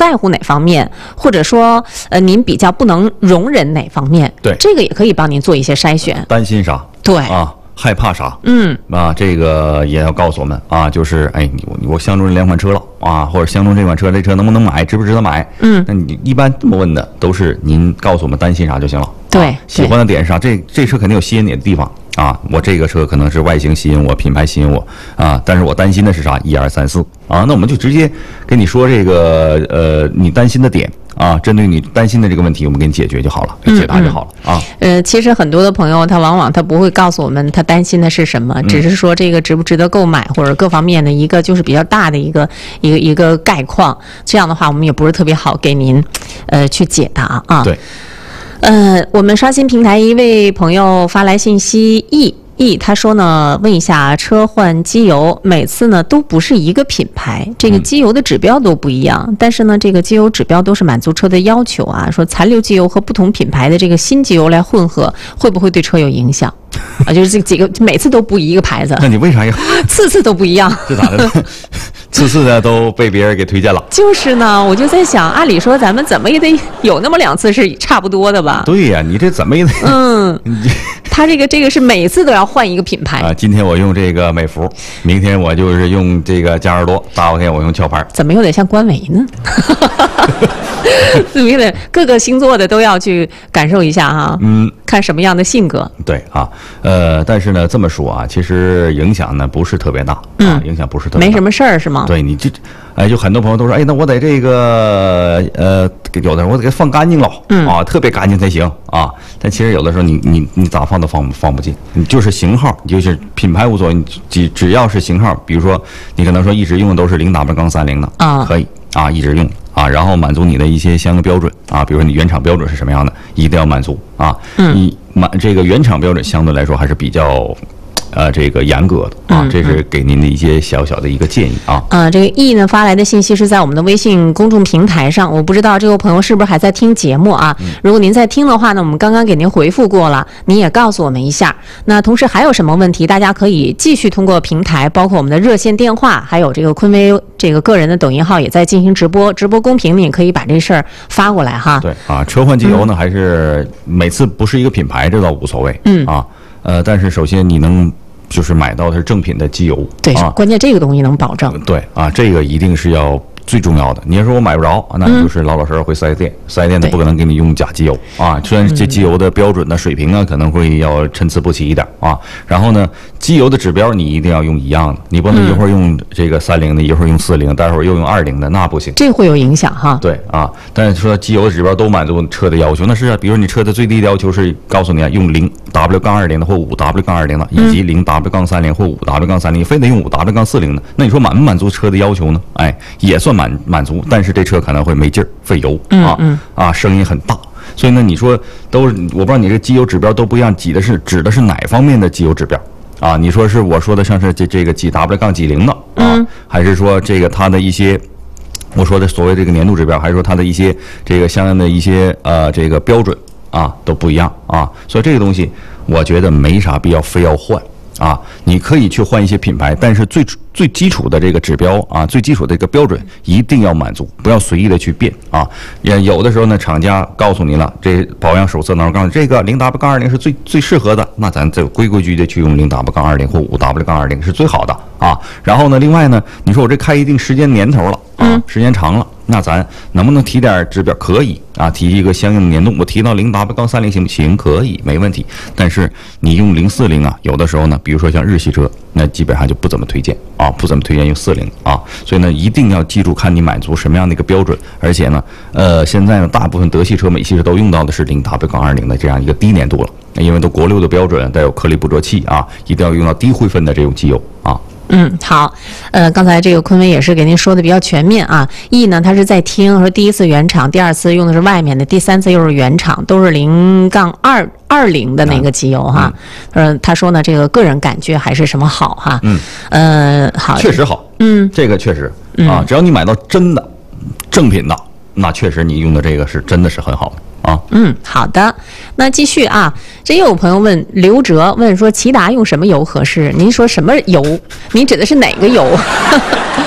在乎哪方面，或者说您比较不能容忍哪方面， 对， 这个也可以帮您做一些筛选。 担心啥？ 对啊。害怕啥？ 这个也要告诉我们啊，就是我相中这两款车了啊，或者相中这款车，这车能不能买，值不值得买？那你一般这么问的都是您告诉我们担心啥就行了。 对， 喜欢的点是啥？这车肯定有吸引你的地方啊。我这个车可能是外形吸引我，品牌吸引我啊，但是我担心的是啥？1、2、3、4啊，那我们就直接跟你说这个你担心的点。啊，针对你担心的这个问题，我们给你解决就好了，解答就好了啊。 其实很多的朋友他往往他不会告诉我们他担心的是什么，只是说这个值不值得购买，或者各方面的一个就是比较大的一个概况。这样的话，我们也不是特别好给您去解答啊。 对。 我们刷新平台一位朋友发来信息他说呢，问一下车换机油，每次呢都不是一个品牌，这个机油的指标都不一样，但是呢这个机油指标都是满足车的要求啊。说残留机油和不同品牌的这个新机油来混合，会不会对车有影响啊？就是这几个每次都不一个牌子， 那你为啥要次都不一样？ 这咋的？次的都被别人给推荐了。 就是呢，我就在想，按理说咱们怎么也得有那么2次是差不多的吧？ 对呀，你这怎么也得他这个是每次都要换一个品牌啊。今天我用这个美孚，明天我就是用这个嘉实多，大后天我用壳牌，怎么有点像官维呢？怎么有点各个星座的都要去感受一下哈？看什么样的性格？ 对啊，但是呢，这么说啊，其实影响呢不是特别大啊，影响不是特别大， 没什么事儿是吗？ 对你这，就很多朋友都说，那我得这个有的时候我得给放干净了，啊，特别干净才行啊。但其实有的时候你咋放都放不进，你就是型号，你就是品牌无所谓，你只要是型号，比如说你可能说一直用的都是0W-30的啊，可以啊，一直用啊，然后满足你的一些相应标准啊，比如说你原厂标准是什么样的，一定要满足啊。这个原厂标准相对来说还是比较。这个严格的啊，这是给您的一些小小的一个建议啊。 这个 E 呢发来的信息是在我们的微信公众平台上，我不知道这位朋友是不是还在听节目啊？如果您在听的话呢，我们刚刚给您回复过了，您也告诉我们一下。那同时还有什么问题，大家可以继续通过平台，包括我们的热线电话，还有这个昆威这个个人的抖音号也在进行直播公屏，你也可以把这事儿发过来哈。 对啊，车换机油呢，还是每次不是一个品牌，这倒无所谓。但是首先你能。就是买到的是正品的机油， 对，关键这个东西能保证。 对啊，这个一定是要最重要的。你要说我买不着，那你就是老实回4S店，4S店它不可能给你用假机油啊。虽然这机油的标准的水平啊，可能会要参差不齐一点啊。然后呢，机油的指标你一定要用一样的，你不能一会儿用这个30的，一会儿用40，待会儿又用20的，那不行。 这会有影响哈。 对啊，但是说机油的指标都满足车的要求，那是啊，比如你车的最低的要求是告诉你啊，用0W-20的或5W-20的，以及0W-30或5W-30，你非得用5W-40的，那你说满不满足车的要求呢？也算满足，但是这车可能会没劲儿，费油声音很大。所以呢，你说都是，我不知道你这机油指标都不一样，指的是哪方面的机油指标啊？你说是我说的像是这个几 W-90的啊，还是说这个它的一些我说的所谓这个年度指标，还是说它的一些这个相应的一些这个标准啊都不一样啊？所以这个东西我觉得没啥必要非要换。你可以去换一些品牌，但是最基础的这个指标啊，最基础的这个标准一定要满足，不要随意的去变啊。也有的时候呢，厂家告诉你了，这保养手册当中告诉你这个0W-20是最适合的，那咱这规矩的去用0W-20或5W-20是最好的啊。然后呢，另外呢，你说我这开一定时间年头了啊，时间长了，那咱能不能提点指标？可以啊，提一个相应的年度，我提到0W-30行不行？可以，没问题。但是你用040啊，有的时候呢，比如说像日系车，那基本上就不怎么推荐啊，不怎么推荐用40啊。所以呢，一定要记住，看你满足什么样的一个标准。而且呢，现在呢，大部分德系车、美系车都用到的是0W-20的这样一个低年度了，因为都国6的标准，带有颗粒捕捉器啊，一定要用到低灰分的这种机油啊。 好，刚才这个昆威也是给您说的比较全面啊。E 呢，他是在听说第一次原厂，第2次用的是外面的，第3次又是原厂，都是0-20的那个机油哈。他说呢，这个个人感觉还是什么好哈。好， 确实好。这个确实啊，只要你买到真的正品的，那确实你用的这个是真的是很好的。 好的，那继续啊。这又有朋友问刘哲问说，骐达用什么油合适？您说什么油？您指的是哪个油？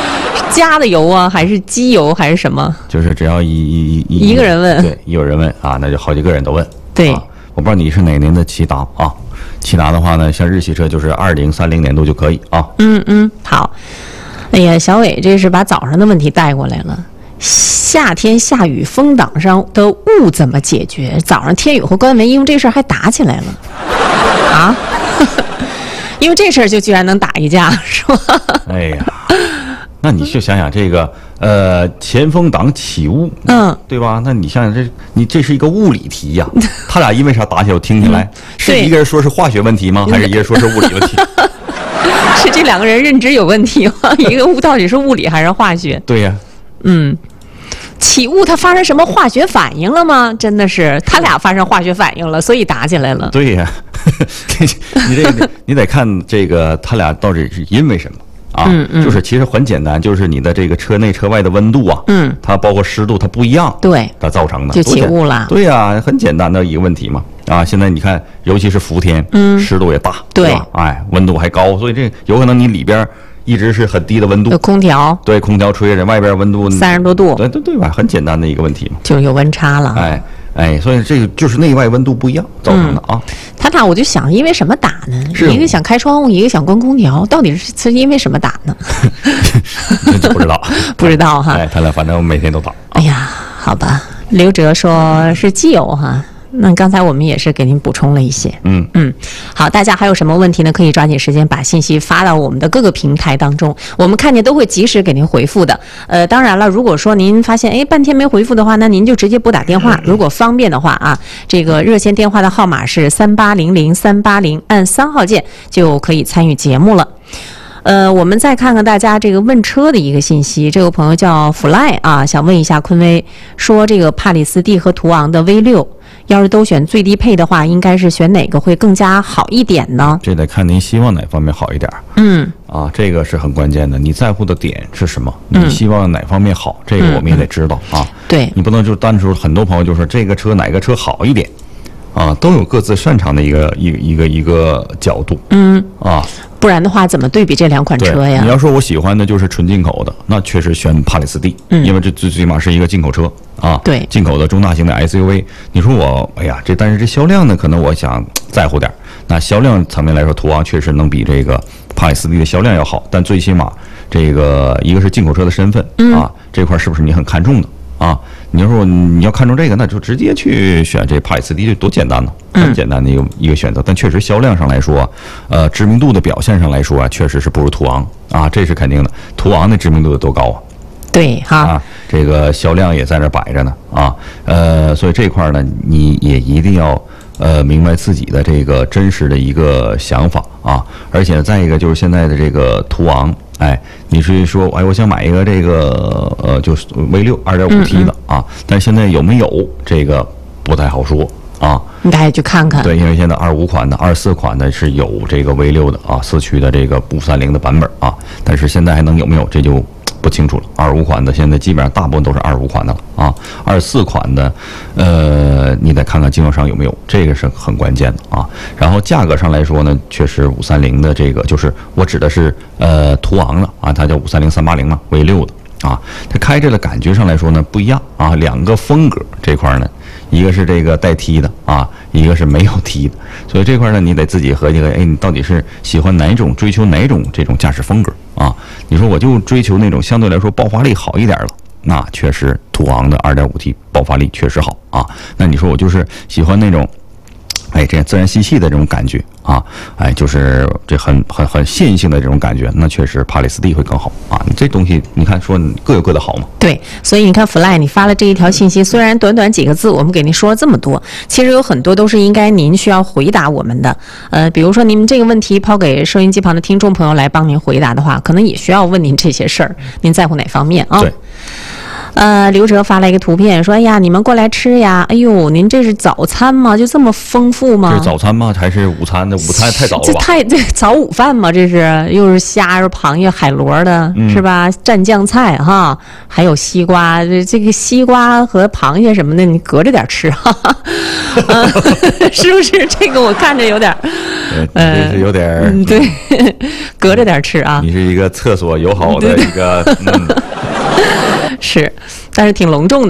加的油啊，还是机油，还是什么？ 就是只要一个人问， 对，有人问啊，那就好几个人都问。 对， 我不知道你是哪年的骐达啊？骐达的话呢，像日系车就是20、30年度就可以啊。 好。哎呀，小伟这是把早上的问题带过来了。夏天下雨，风挡上的雾怎么解决？早上天雨后关门，因为这事儿还打起来了啊！因为这事儿就居然能打一架，是吧？ 哎呀，那你就想想这个前风挡起雾，对吧？那你想想这是一个物理题呀。他俩因为啥打起来？我听起来是一个人说是化学问题吗？还是一个人说是物理问题？ 是这两个人认知有问题吗？一个到底是物理还是化学？ 对呀， 起雾它发生什么化学反应了吗？真的是他俩发生化学反应了，所以打起来了。 对呀，你得看这个他俩到底是因为什么啊？就是其实很简单，就是你的这个车内车外的温度啊，它包括湿度它不一样， 对， 它造成的就起雾了。 对呀，很简单的一个问题嘛。啊，现在你看，尤其是伏天，湿度也大， 对吧？哎，温度还高，所以这有可能你里边一直是很低的温度， 空调， 对，空调吹着，外边温度 30多度， 对吧？很简单的一个问题嘛， 就有温差了。 所以这个就是内外温度不一样造成的啊。 他俩我就想，因为什么打呢？一个想开窗户，一个想关空调，到底是因为什么打呢？ 不知道， 不知道哈。 他俩反正每天都打。 哎呀，好吧，刘哲说是机油哈。那刚才我们也是给您补充了一些，好，大家还有什么问题呢？可以抓紧时间把信息发到我们的各个平台当中，我们看见都会及时给您回复的。当然了，如果说您发现半天没回复的话，那您就直接拨打电话，如果方便的话啊，这个热线电话的号码是3800-380，按3号键就可以参与节目了。我们再看看大家这个问车的一个信息，这个朋友叫 Fly 啊，想问一下坤威，说这个帕里斯蒂和途昂的 V6。要是都选最低配的话，应该是选哪个会更加好一点呢？ 这得看您希望哪方面好一点。这个是很关键的。你在乎的点是什么？你希望哪方面好？这个我们也得知道啊。 对， 你不能就单说，很多朋友就说这个车哪个车好一点啊，都有各自擅长的一个角度。 不然的话怎么对比这两款车呀？ 你要说我喜欢的就是纯进口的，那确实选帕里斯蒂，因为这最起码是一个进口车啊， 对， 进口的中大型的 SUV。你说我，但是这销量呢，可能我想在乎点。那销量层面来说，途昂确实能比这个帕里斯蒂的销量要好，但最起码这个一个是进口车的身份啊，这块是不是你很看重的啊？你要说你要看重这个，那就直接去选这帕里斯蒂，就多简单呢，很简单的一个选择。但确实销量上来说，知名度的表现上来说啊，确实是不如途昂啊，这是肯定的。途昂的知名度有多高啊？ 对哈， 这个销量也在那摆着呢啊，所以这块呢，你也一定要明白自己的这个真实的一个想法啊，而且再一个就是现在的这个途昂。你是说，我想买一个这个就是 V6 2.5T 的啊，但是现在有没有这个不太好说啊。 你大家去看看。 对，因为现在25款的、24款的是有这个 V6 的啊，4驱的这个530的版本啊，但是现在还能有没有，这就不清楚了。25款的现在基本上大部分都是25款的了啊，24款的，你得看看经销商有没有，这个是很关键的啊。然后价格上来说呢，确实530的这个就是我指的是途昂的啊，它叫530 380嘛，V6的啊，它开着的感觉上来说呢不一样啊，两个风格这块呢。一个是这个带 T 的啊，一个是没有 T 的，所以这块呢，你得自己合计合计，你到底是喜欢哪种，追求哪种这种驾驶风格啊？你说我就追求那种相对来说爆发力好一点了，那确实途昂的 2.5T 爆发力确实好啊。那你说我就是喜欢那种，这样自然吸气的这种感觉啊，就是这很线性的这种感觉，那确实帕里斯蒂会更好啊。你这东西你看说各有各的好嘛。 对，所以你看 Fly 你发了这一条信息，虽然短短几个字，我们给您说了这么多，其实有很多都是应该您需要回答我们的。比如说您这个问题抛给收音机旁的听众朋友来帮您回答的话，可能也需要问您这些事儿，您在乎哪方面啊？ 对。 刘哲发来一个图片，说：“哎呀，你们过来吃呀！哎呦，您这是早餐吗？就这么丰富吗？” 这是早餐吗？还是午餐的？午餐太早了吧？ 这早午饭吗？这是又是虾，又是螃蟹、海螺的，是吧？蘸酱菜哈，还有西瓜。这个西瓜和螃蟹什么的，你隔着点吃哈，是不是？这个我看着有点， 是有点， 对，隔着点吃啊。 你是一个厕所友好的一个， 是，但是挺隆重的。